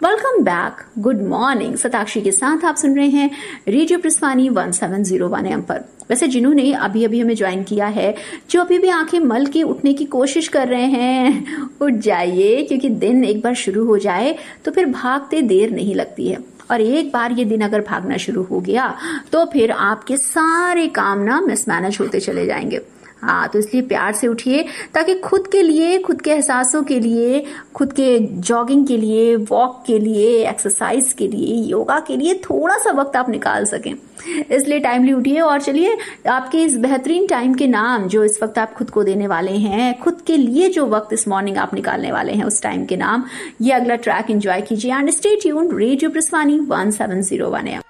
Welcome back, good morning. Satakshi के साथ आप सुन रहे हैं रेडियो प्रस्थानी 1701 AM पर। वैसे जिन्होंने अभी अभी हमें ज्वाइन किया है, जो अभी भी आंखें मल के उठने की कोशिश कर रहे हैं, उठ जाइए, क्योंकि दिन एक बार शुरू हो जाए तो फिर भागते देर नहीं लगती है। और एक बार ये दिन अगर भागना शुरू हो गया तो फिर आपके सारे काम ना मिसमैनेज होते चले जाएंगे। हाँ, तो इसलिए प्यार से उठिए ताकि खुद के लिए, खुद के एहसासों के लिए, खुद के जॉगिंग के लिए, वॉक के लिए, एक्सरसाइज के लिए, योगा के लिए थोड़ा सा वक्त आप निकाल सकें। इसलिए टाइमली उठिए और चलिए आपके इस बेहतरीन टाइम के नाम जो इस वक्त आप खुद को देने वाले हैं, खुद के लिए जो वक्त इस मॉर्निंग आप निकालने वाले हैं, उस टाइम के नाम ये अगला ट्रैक एंजॉय कीजिए and stay tuned. Radio प्रस्थानी 1701 AM।